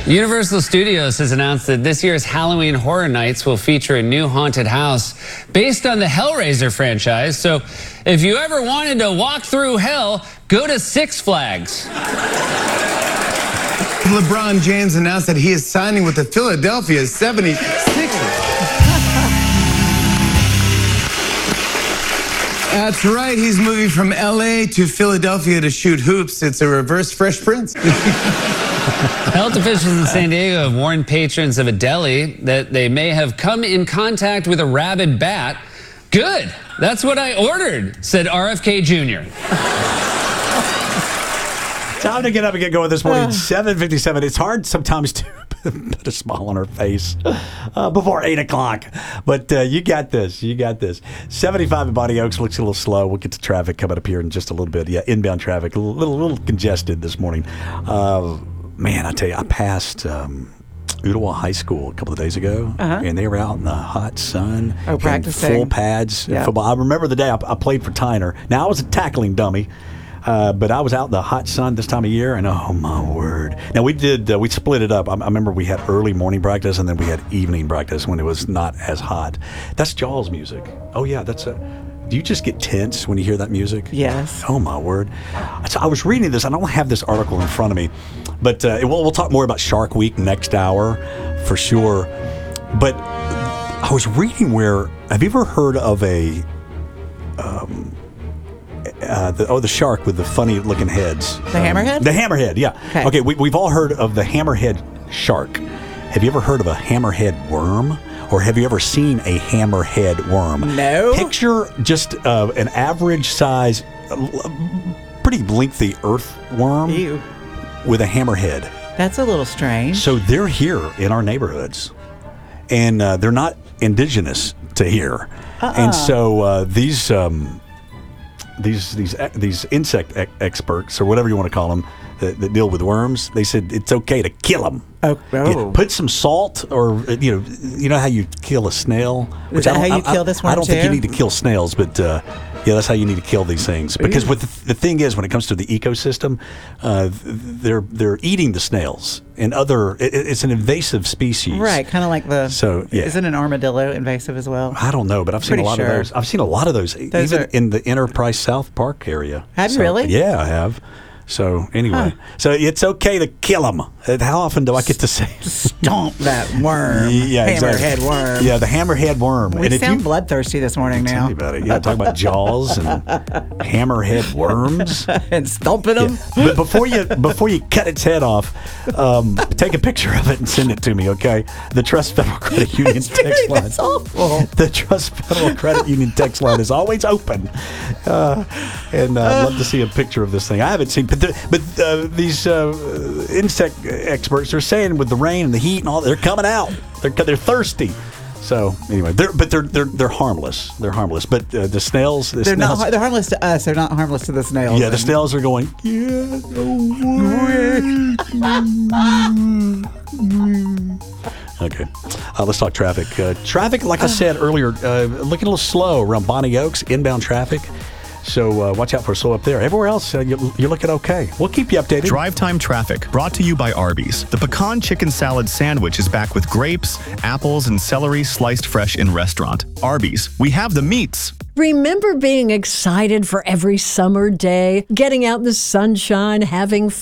Universal Studios has announced that this year's Halloween Horror Nights will feature a new haunted house based on the Hellraiser franchise. So if you ever wanted to walk through hell, go to Six Flags. LeBron James announced that he is signing with the Philadelphia 76ers. That's right, he's moving from LA to Philadelphia to shoot hoops. It's a reverse Fresh Prince. Health officials in San Diego have warned patrons of a deli that they may have come in contact with a rabid bat. Good, that's what I ordered, said RFK Jr. Time to get up and get going this morning. 7:57. It's hard sometimes to put a smile on her face before 8 o'clock. But you got this. You got this. 75 in Bonnie Oaks looks a little slow. We'll get to traffic coming up here in just a little bit. Yeah, inbound traffic. A little congested this morning. Man, I tell you, I passed Ottawa High School a couple of days ago, and they were out in the hot sun. Oh, practicing. Full pads. Yep. Football. I remember the day I played for Tyner. Now, I was a tackling dummy. But I was out in the hot sun this time of year, and oh my word! Now we split it up. I remember we had early morning practice, and then we had evening practice when it was not as hot. That's Jaws music. Oh yeah, that's a. Do you just get tense when you hear that music? Yes. Oh my word! So I was reading this. I don't have this article in front of me, but we'll talk more about Shark Week next hour, for sure. But I was reading where. Have you ever heard of a? The shark with the funny-looking heads. The hammerhead? The hammerhead, yeah. Okay, we've all heard of the hammerhead shark. Have you ever heard of a hammerhead worm? Or have you ever seen a hammerhead worm? No. Picture just an average size, pretty lengthy earthworm with a hammerhead. That's a little strange. So they're here in our neighborhoods. And they're not indigenous to here. And so these insect experts, or whatever you want to call them, that deal with worms, they said it's okay to kill them. Put some salt, or you know how you kill a snail. Is that how you kill this one? I don't think you need to kill snails, but yeah, that's how you need to kill these things. Because the thing is, when it comes to the ecosystem, they're eating the snails and it's an invasive species, right? Kind of like the. So yeah. Isn't an armadillo invasive as well? I don't know, but I've seen a lot of those. I've seen a lot of those even in the Enterprise South Park area. Have you really? Yeah, I have. So anyway, so it's okay to kill them. How often do I get to say? Stomp that worm. Yeah, hammerhead worm. Yeah, the hammerhead worm. We sound bloodthirsty this morning now. Tell me about it. Yeah, talk about Jaws and hammerhead worms and stomping them. Yeah. But before you cut its head off, take a picture of it and send it to me, okay? The Trust Federal Credit Union text line. That's awful. The Trust Federal Credit Union text line is always open, and I'd love to see a picture of this thing. I haven't seen. But these insect experts are saying with the rain and the heat and all, they're coming out. They're thirsty. So anyway, they're harmless. They're harmless. But the snails, they're harmless to us. They're not harmless to the snails. Yeah, the snails are going. Yeah, Okay, let's talk traffic. Traffic, like I said earlier, looking a little slow around Bonnie Oaks, inbound traffic. So watch out for a slow up there. Everywhere else, you're looking okay. We'll keep you updated. Drive Time Traffic, brought to you by Arby's. The pecan chicken salad sandwich is back with grapes, apples, and celery sliced fresh in restaurant. Arby's, we have the meats. Remember being excited for every summer day, getting out in the sunshine, having